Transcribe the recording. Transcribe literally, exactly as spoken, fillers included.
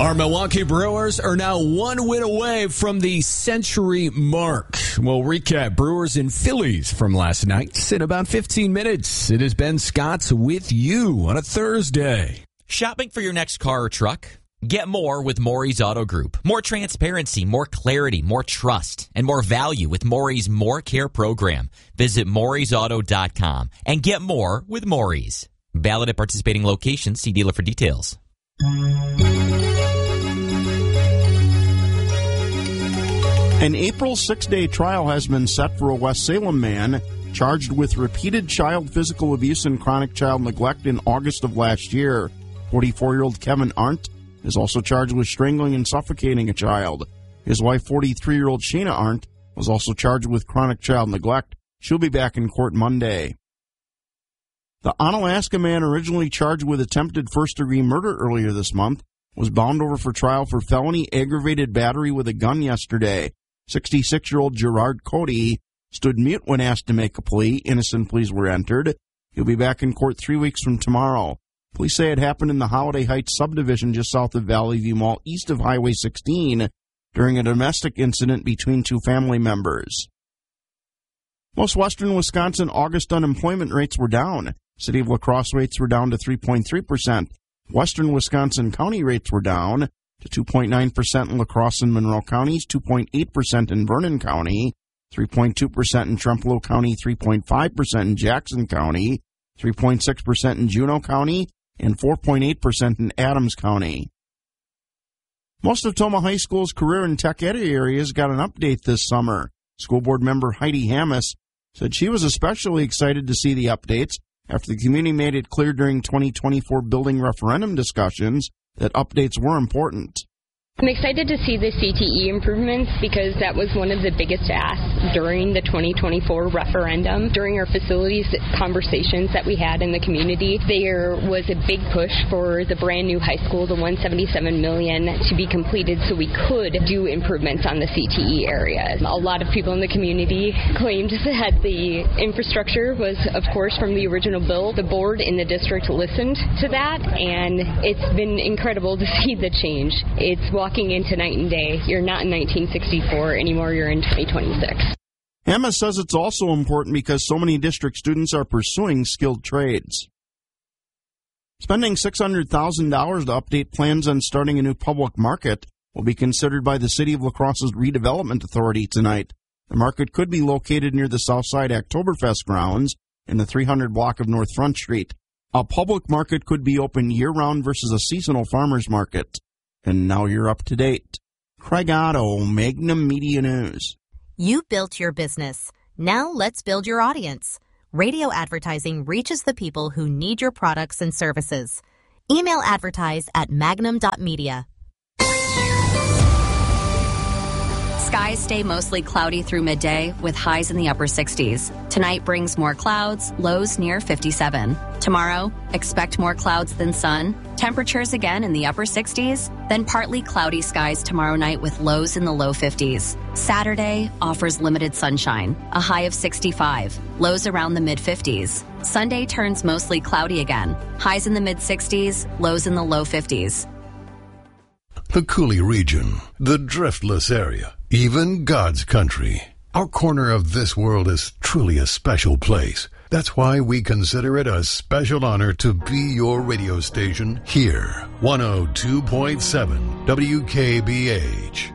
Our Milwaukee Brewers are now one win away from the century mark. We'll recap Brewers and Phillies from last night in about fifteen minutes. It is Ben Scott with you on a Thursday. Shopping for your next car or truck? Get more with Maury's Auto Group. More transparency, more clarity, more trust, and more value with Maury's More Care program. Visit Maury's Auto dot com and get more with Maury's. Valid at participating locations. See dealer for details. An April six-day trial has been set for a West Salem man charged with repeated child physical abuse and chronic child neglect in August of last year. forty-four-year-old Kevin Arndt is also charged with strangling and suffocating a child. His wife, forty-three-year-old Shayna Arndt, was also charged with chronic child neglect. She'll be back in court Monday. The Onalaska man originally charged with attempted first-degree murder earlier this month was bound over for trial for felony aggravated battery with a gun yesterday. sixty-six-year-old Gerard Cody stood mute when asked to make a plea. Innocent pleas were entered. He'll be back in court three weeks from tomorrow. Police say it happened in the Holiday Heights subdivision just south of Valley View Mall, east of Highway sixteen, during a domestic incident between two family members. Most western Wisconsin August unemployment rates were down. City of La Crosse rates were down to three point three percent. Western Wisconsin County rates were down to two point nine percent in La Crosse and Monroe counties, two point eight percent in Vernon County, three point two percent in Trempealeau County, three point five percent in Jackson County, three point six percent in Juneau County, and four point eight percent in Adams County. Most of Tomah High School's career and tech ed areas got an update this summer. School board member Heidi Hammes said she was especially excited to see the updates after the community made it clear during twenty twenty-four building referendum discussions that updates were important. I'm excited to see the C T E improvements because that was one of the biggest asks during the twenty twenty-four referendum. During our facilities conversations that we had in the community, there was a big push for the brand new high school, the one hundred seventy-seven million dollars, to be completed so we could do improvements on the C T E area. A lot of people in the community claimed that the infrastructure was, of course, from the original bill. The board in the district listened to that, and it's been incredible to see the change. It's walking into night and day. You're not in nineteen sixty-four anymore, you're in twenty twenty-six. Hammes says it's also important because so many district students are pursuing skilled trades. Spending six hundred thousand dollars to update plans on starting a new public market will be considered by the City of La Crosse's Redevelopment Authority tonight. The market could be located near the Southside Oktoberfest grounds in the three hundred block of North Front Street. A public market could be open year-round versus a seasonal farmer's market. And now you're up to date. Craig Otto, Magnum Media News. You built your business. Now let's build your audience. Radio advertising reaches the people who need your products and services. Email advertise at magnum dot media. Skies stay mostly cloudy through midday with highs in the upper sixties. Tonight brings more clouds, lows near fifty-seven. Tomorrow, expect more clouds than sun. Temperatures again in the upper sixties, then partly cloudy skies tomorrow night with lows in the low fifties. Saturday offers limited sunshine, a high of sixty-five, lows around the mid-fifties. Sunday turns mostly cloudy again, highs in the mid-sixties, lows in the low fifties. The Coulee region, the driftless area, even God's country. Our corner of this world is truly a special place. That's why we consider it a special honor to be your radio station here. one oh two point seven W K B H.